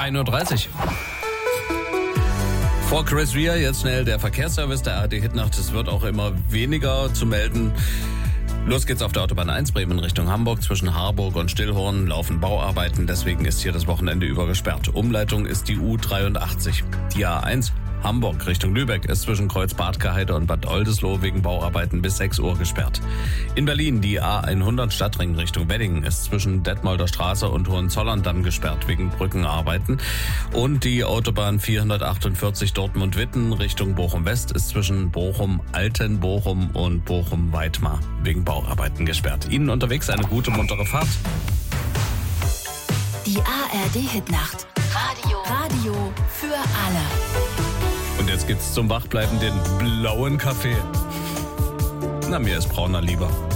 1:30 Uhr. Vor Chris Rea jetzt schnell der Verkehrsservice der ARD Hitnacht. Es wird auch immer weniger zu melden. Los geht's auf der Autobahn 1 Bremen Richtung Hamburg. Zwischen Harburg und Stillhorn laufen Bauarbeiten. Deswegen ist hier das Wochenende über gesperrt. Umleitung ist die U83. Die A1 Hamburg Richtung Lübeck ist zwischen Kreuz Badgeheide und Bad Oldesloe wegen Bauarbeiten bis 6 Uhr gesperrt. In Berlin die A100 Stadtring Richtung Wedding ist zwischen Detmolder Straße und Hohenzollern-Damm gesperrt wegen Brückenarbeiten. Und die Autobahn 448 Dortmund-Witten Richtung Bochum-West ist zwischen Bochum-Altenbochum und Bochum-Weitmar wegen Bauarbeiten gesperrt. Ihnen unterwegs eine gute, muntere Fahrt. Die ARD Hitnacht. Radio für alle. Und jetzt gibt's zum Wachbleiben den blauen Kaffee. Na, mir ist brauner lieber.